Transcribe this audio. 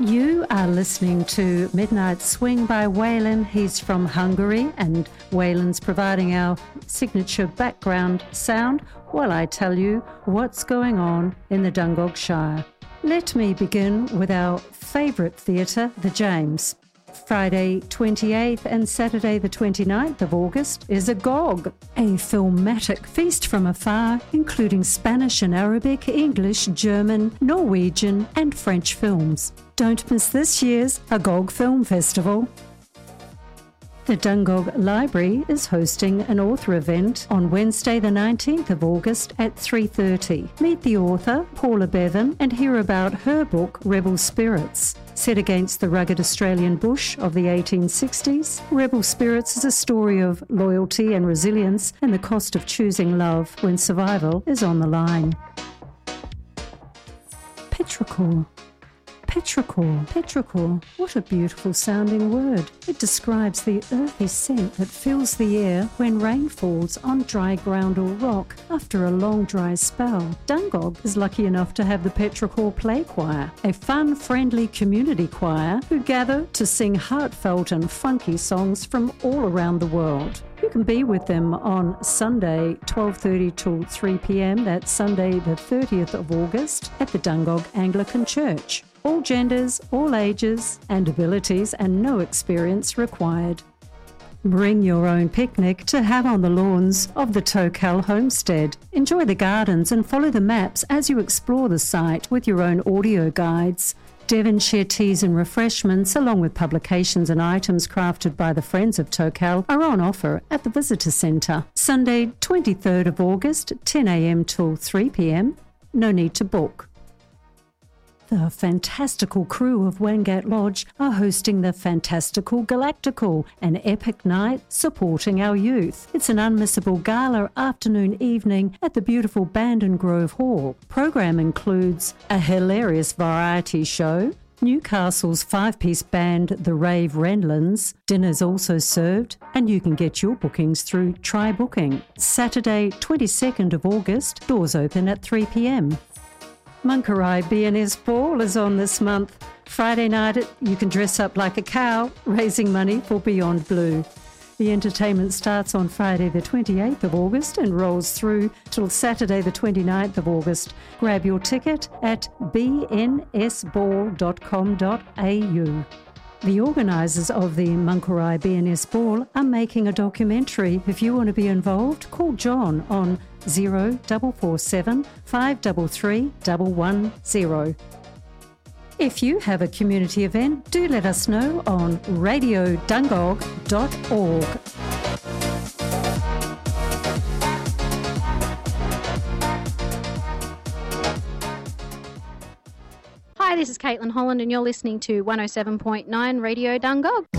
You are listening to Midnight Swing by Waylon. He's from Hungary, and Waylon's providing our signature background sound while I tell you what's going on in the Dungog Shire. Let me begin with our favourite theatre, the James. Friday 28th and Saturday the 29th of August is Agog, a filmatic feast from afar, including Spanish and Arabic, English, German, Norwegian and French films. Don't miss this year's Agog Film Festival. The Dungog Library is hosting an author event on Wednesday the 19th of August at 3:30. Meet the author, Paula Bevan, and hear about her book, Rebel Spirits. Set against the rugged Australian bush of the 1860s, Rebel Spirits is a story of loyalty and resilience and the cost of choosing love when survival is on the line. Petrichor. Petrichor. Petrichor. What a beautiful sounding word. It describes the earthy scent that fills the air when rain falls on dry ground or rock after a long dry spell. Dungog is lucky enough to have the Petrichor Play Choir, a fun, friendly community choir who gather to sing heartfelt and funky songs from all around the world. You can be with them on Sunday 12:30 till 3 p.m. That's Sunday the 30th of August at the Dungog Anglican Church. All genders, all ages and abilities, and no experience required. Bring your own picnic to have on the lawns of the Tocal Homestead. Enjoy the gardens and follow the maps as you explore the site with your own audio guides. Devonshire teas and refreshments, along with publications and items crafted by the Friends of Tocal, are on offer at the Visitor Centre. Sunday 23rd of August, 10 a.m. till 3 p.m. No need to book. The fantastical crew of Wangat Lodge are hosting the Fantastical Galactical, an epic night supporting our youth. It's an unmissable gala afternoon evening at the beautiful Bandon Grove Hall. Program includes a hilarious variety show, Newcastle's 5-piece band, the Rave Renlins. Dinner's also served, and you can get your bookings through Try Booking. Saturday 22nd of August, doors open at 3 p.m. Munkerai B&S Ball is on this month. Friday night, you can dress up like a cow, raising money for Beyond Blue. The entertainment starts on Friday the 28th of August and rolls through till Saturday the 29th of August. Grab your ticket at bnsball.com.au. The organisers of the Munkerai B&S Ball are making a documentary. If you want to be involved, call John on 0447 533 110. If you have a community event, do let us know on radiodungog.org. Hi, this is Caitlin Holland and you're listening to 107.9 Radio Dungog.